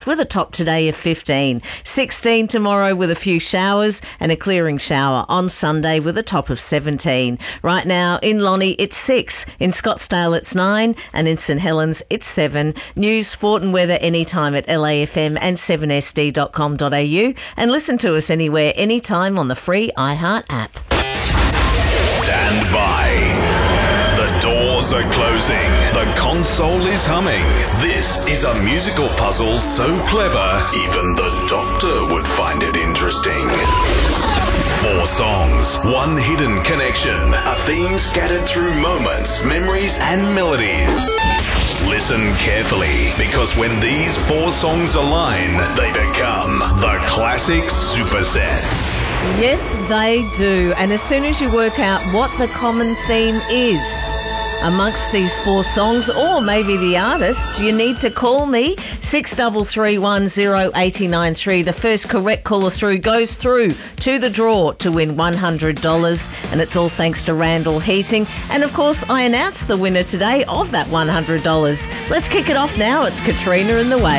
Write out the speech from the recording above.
with a top today of 15. 16 tomorrow with a few showers and a clearing shower on Sunday with a top of 17. Right now in Lonnie it's 6, in Scottsdale it's 9 and in St Helens it's 7. News, sport and weather anytime at LAFM and 7sd.com.au and listen to us anywhere, anytime on the free iHeart app. Stand by. The doors are closing. The console is humming. This is a musical puzzle so clever, even the doctor would find it interesting. 4 songs, 1 hidden connection, a theme scattered through moments, memories and melodies. Listen carefully, because when these 4 songs align, they become the classic superset. Yes, they do. And as soon as you work out what the common theme is amongst these 4 songs, or maybe the artists, you need to call me 63310893. The first correct caller through goes through to the draw to win $100, and it's all thanks to Randall Heating. And of course, I announced the winner today of that $100. Let's kick it off now. It's Katrina and the Waves.